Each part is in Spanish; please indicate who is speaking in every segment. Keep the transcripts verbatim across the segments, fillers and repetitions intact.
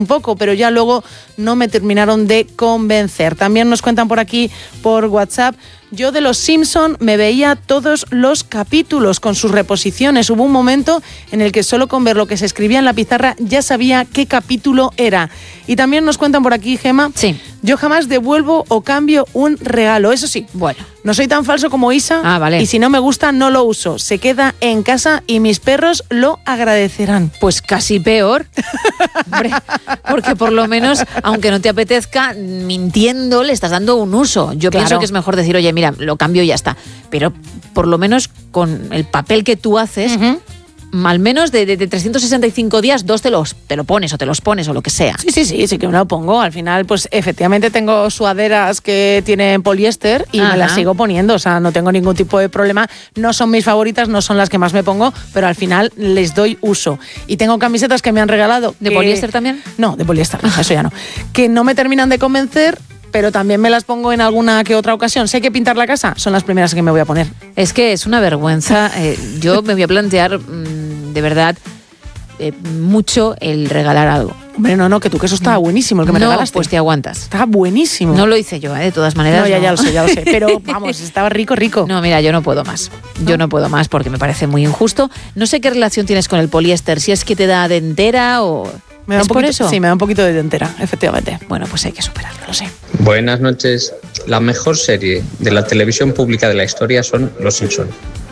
Speaker 1: un poco, pero ya luego no me terminaron de convencer. También nos cuentan por aquí, por WhatsApp, yo de Los Simpson me veía todos los capítulos con sus reposiciones. Hubo un momento en el que solo con ver lo que se escribía en la pizarra ya sabía qué capítulo era. Y también nos cuentan por aquí, Gema,
Speaker 2: sí.
Speaker 1: yo jamás devuelvo o cambio un regalo. Eso sí,
Speaker 2: bueno,
Speaker 1: no soy tan falso como Isa,
Speaker 2: ah, vale.
Speaker 1: y si no me gusta no lo uso. Se queda en casa y mis perros lo agradecerán.
Speaker 2: Pues casi peor. Hombre, porque por lo menos, aunque no te apetezca, mintiendo le estás dando un uso. Yo
Speaker 1: claro.
Speaker 2: pienso que es mejor decir, oye, mira, lo cambio y ya está. Pero por lo menos con el papel que tú haces, uh-huh. al menos de, de, de trescientos sesenta y cinco días, dos te los, te lo pones o te los pones o lo que sea.
Speaker 1: Sí, sí, sí, sí que me lo pongo. Al final, pues efectivamente tengo sudaderas que tienen poliéster y Ajá. me las sigo poniendo. O sea, no tengo ningún tipo de problema. No son mis favoritas, no son las que más me pongo, pero al final les doy uso. Y tengo camisetas que me han regalado.
Speaker 2: ¿De
Speaker 1: que...
Speaker 2: poliéster también?
Speaker 1: No, de poliéster, eso ya no. Que no me terminan de convencer, pero también me las pongo en alguna que otra ocasión. Si hay que pintar la casa, son las primeras que me voy a poner.
Speaker 2: Es que es una vergüenza. Eh, yo me voy a plantear, mmm, de verdad, eh, mucho el regalar algo.
Speaker 1: Hombre, no, no, que tú, que eso estaba buenísimo, el que me
Speaker 2: no,
Speaker 1: regalaste.
Speaker 2: Pues te aguantas.
Speaker 1: Estaba buenísimo.
Speaker 2: No lo hice yo, ¿eh? De todas maneras.
Speaker 1: No, ya,
Speaker 2: no.
Speaker 1: ya lo sé, ya lo sé. Pero vamos, estaba rico, rico.
Speaker 2: No, mira, yo no puedo más. Yo no puedo más porque me parece muy injusto. No sé qué relación tienes con el poliéster, si es que te da dentera o...
Speaker 1: Me da
Speaker 2: ¿Es
Speaker 1: un poquito,
Speaker 2: por eso?
Speaker 1: Sí, me da un poquito de dentera, efectivamente.
Speaker 2: Bueno, pues hay que superarlo, lo sé.
Speaker 3: Buenas noches. La mejor serie de la televisión pública de la historia son Los Simpson.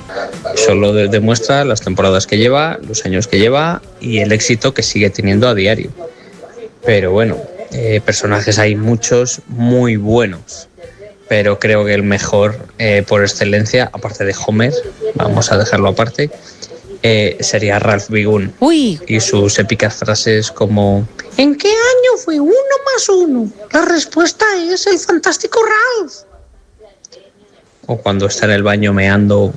Speaker 3: Solo de- demuestra las temporadas que lleva, los años que lleva y el éxito que sigue teniendo a diario. Pero bueno, eh, personajes hay muchos muy buenos. Pero creo que el mejor eh, por excelencia, aparte de Homer, vamos a dejarlo aparte, Eh, sería Ralph Wiggum.
Speaker 2: Uy.
Speaker 3: Y sus épicas frases como ¿en qué año fue uno más uno? La respuesta es el fantástico Ralph. O cuando está en el baño meando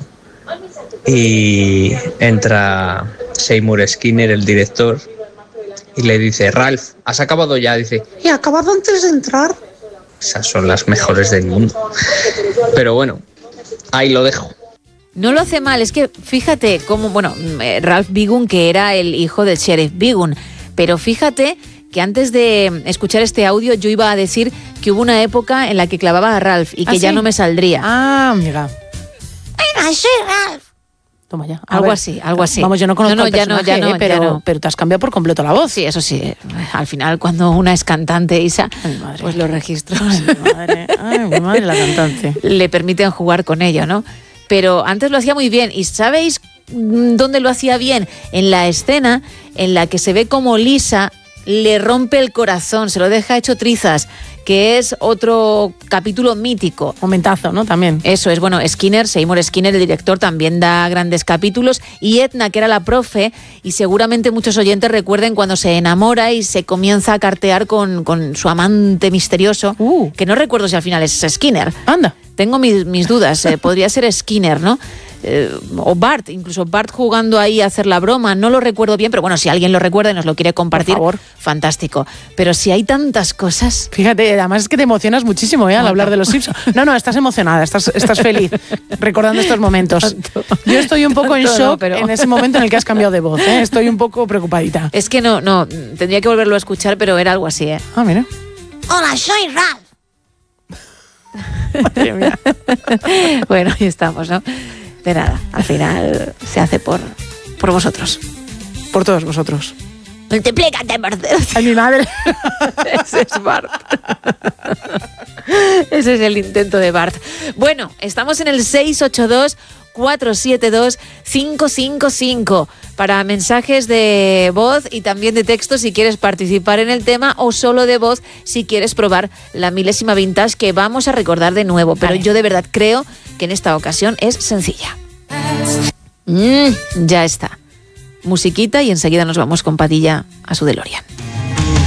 Speaker 3: y entra Seymour Skinner, el director, y le dice, Ralph, ¿has acabado ya? Dice, he acabado antes de entrar. Esas son las mejores del mundo. Pero bueno, ahí lo dejo.
Speaker 2: No lo hace mal, es que fíjate cómo, bueno, Ralph Wiggum, que era el hijo del sheriff Wiggum, pero fíjate que antes de escuchar este audio yo iba a decir que hubo una época en la que clavaba a Ralph y que
Speaker 1: ¿Ah,
Speaker 2: ya
Speaker 1: sí?
Speaker 2: no me saldría.
Speaker 1: Ah, amiga.
Speaker 2: Venga, soy Ralph.
Speaker 1: Toma ya. A
Speaker 2: Algo
Speaker 1: ver.
Speaker 2: así, algo así.
Speaker 1: Vamos, yo no conozco
Speaker 2: no, no,
Speaker 1: el
Speaker 2: ya no,
Speaker 1: personaje,
Speaker 2: ya no,
Speaker 1: eh, pero,
Speaker 2: ya no.
Speaker 1: pero te has cambiado por completo la voz.
Speaker 2: Sí, eso sí. Al final, cuando una es cantante, Isa,
Speaker 1: Ay, madre.
Speaker 2: pues los registros
Speaker 1: Ay, mi madre, ay, mi madre la cantante.
Speaker 2: le permiten jugar con ello, ¿no? Pero antes lo hacía muy bien. ¿Y sabéis dónde lo hacía bien? En la escena en la que se ve como Lisa le rompe el corazón, se lo deja hecho trizas, que es otro capítulo mítico.
Speaker 1: Momentazo, ¿no? También.
Speaker 2: Eso es, bueno, Skinner, Seymour Skinner, el director, también da grandes capítulos, y Edna, que era la profe, y seguramente muchos oyentes recuerden cuando se enamora y se comienza a cartear con, con su amante misterioso,
Speaker 1: Uh.
Speaker 2: que no recuerdo si al final es Skinner.
Speaker 1: Anda.
Speaker 2: Tengo mis, mis dudas, eh, podría ser Skinner, ¿no? Eh, o Bart, incluso Bart jugando ahí a hacer la broma, no lo recuerdo bien, pero bueno, si alguien lo recuerda y nos lo quiere compartir,
Speaker 1: Por favor.
Speaker 2: fantástico. Pero si hay tantas cosas...
Speaker 1: Fíjate, además es que te emocionas muchísimo, ¿eh? Al
Speaker 2: Tanto.
Speaker 1: hablar de los Simpsons. No, no, estás emocionada, estás, estás feliz recordando estos momentos. Yo estoy un poco en
Speaker 2: Tanto no,
Speaker 1: shock
Speaker 2: pero-
Speaker 1: en ese momento en el que has cambiado de voz, ¿eh? Estoy un poco preocupadita.
Speaker 2: Es que no, no, tendría que volverlo a escuchar, pero era algo así, ¿eh?
Speaker 1: Ah, mira.
Speaker 2: Hola, soy Ralph.
Speaker 1: Madre mía.
Speaker 2: Bueno, ahí estamos, ¿no? De nada, al final se hace por, por vosotros.
Speaker 1: Por todos vosotros.
Speaker 2: Multiplícate, Marcelo.
Speaker 1: Ay, mi madre.
Speaker 2: Ese es Bart. Ese es el intento de Bart. Bueno, estamos en el seis ocho dos, cuatro siete dos, cinco cinco cinco para mensajes de voz y también de texto si quieres participar en el tema, o solo de voz si quieres probar la milésima vintage que vamos a recordar de nuevo. Pero
Speaker 1: Vale.
Speaker 2: yo de verdad creo que en esta ocasión es sencilla. Mm, ya está. Musiquita y enseguida nos vamos con Padilla a su DeLorean.